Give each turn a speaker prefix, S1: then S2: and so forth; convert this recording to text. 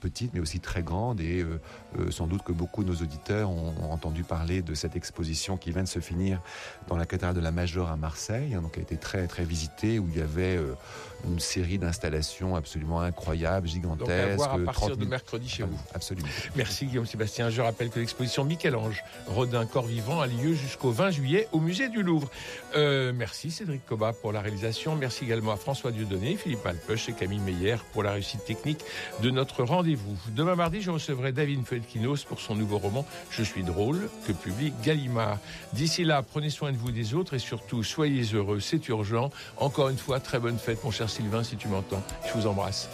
S1: petite, mais aussi très grande. Et sans doute que beaucoup de nos auditeurs ont entendu parler de cette exposition qui vient de se finir dans la cathédrale de la Major à Marseille, donc qui a été très très visitée, où il y avait une série d'installations absolument incroyables, gigantesques.
S2: Donc à voir à partir de mercredi chez vous.
S1: Absolument.
S2: Merci Guillaume Sébastien. Je rappelle que l'exposition Michel-Ange Rodin Corps Vivant a lieu jusqu'au 20 juillet au musée du Louvre. Merci Cédric Cobat pour la réalisation. Merci également à François Dieudonné, Philippe Alpeuch et Camille Meyer pour la réussite technique de notre rendez-vous. Demain mardi, je recevrai David Felkinos pour son nouveau roman Je suis drôle, que publie Gallimard. D'ici là, prenez soin de vous et des autres et surtout, soyez heureux, c'est urgent. Encore une fois, très bonne fête mon cher Sylvain, si tu m'entends. Je vous embrasse.